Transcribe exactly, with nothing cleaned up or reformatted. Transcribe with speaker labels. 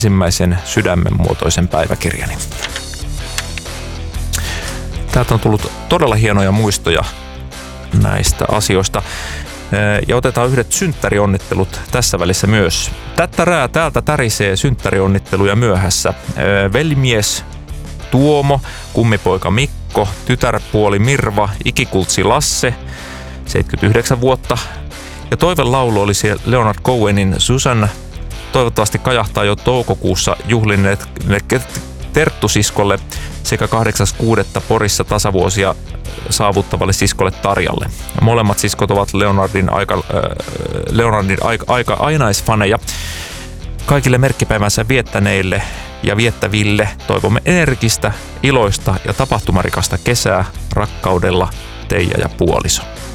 Speaker 1: ensimmäisen sydämenmuotoisen päiväkirjani. Täältä on tullut todella hienoja muistoja näistä asioista. Ja otetaan yhdet synttärionnittelut tässä välissä myös. Tättärää täältä tärisee synttärionnitteluja myöhässä. Velimies Tuomo, kummipoika Mikko, tytärpuoli Mirva, ikikultsi Lasse, seitsemänkymmentäyhdeksän vuotta. Ja toivelaulu oli siellä Leonard Cohenin Susan. Toivottavasti kajahtaa jo toukokuussa juhlineet terttusiskolle sekä kahdeksas kuudetta Porissa tasavuosia saavuttavalle siskolle Tarjalle. Molemmat siskot ovat Leonardin aika, äh, Leonardin aika, aika ainaisfaneja. Kaikille merkkipäivänsä viettäneille ja viettäville toivomme energistä, iloista ja tapahtumarikasta kesää rakkaudella Teija ja puoliso.